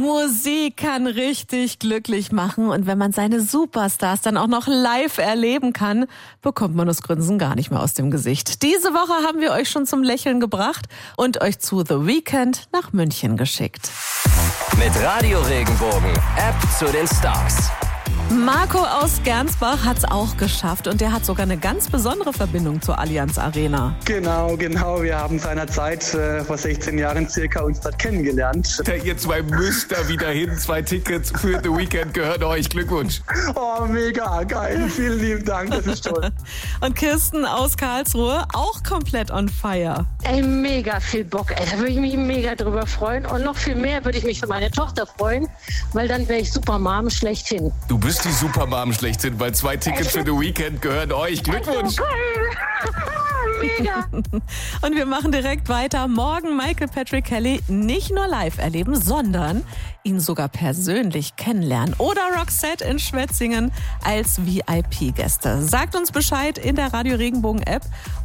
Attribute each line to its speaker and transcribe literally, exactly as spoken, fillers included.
Speaker 1: Musik kann richtig glücklich machen und wenn man seine Superstars dann auch noch live erleben kann, bekommt man das Grinsen gar nicht mehr aus dem Gesicht. Diese Woche haben wir euch schon zum Lächeln gebracht und euch zu The Weeknd nach München geschickt.
Speaker 2: Mit Radio Regenbogen, App zu den Stars.
Speaker 1: Marco aus Gernsbach hat's auch geschafft und der hat sogar eine ganz besondere Verbindung zur Allianz Arena.
Speaker 3: Genau, genau. Wir haben seinerzeit äh, vor sechzehn Jahren circa uns dort kennengelernt.
Speaker 4: Ihr zwei müsst da wieder hin. Zwei Tickets für The Weeknd gehören euch. Glückwunsch.
Speaker 3: Oh, mega geil. Vielen lieben Dank. Das ist toll.
Speaker 1: Und Kirsten aus Karlsruhe auch komplett on fire.
Speaker 5: Ey, mega viel Bock. Ey, da würde ich mich mega drüber freuen. Und noch viel mehr würde ich mich für meine Tochter freuen, weil dann wäre ich Supermom schlechthin.
Speaker 4: Du bist die Supermom schlechthin, weil zwei Tickets für The Weeknd gehören euch. Glückwunsch.
Speaker 5: Mega.
Speaker 1: Und wir machen direkt weiter. Morgen Michael Patrick Kelly nicht nur live erleben, sondern ihn sogar persönlich kennenlernen. Oder Roxette in Schwetzingen als V I P-Gäste. Sagt uns Bescheid in der Radio Regenbogen App.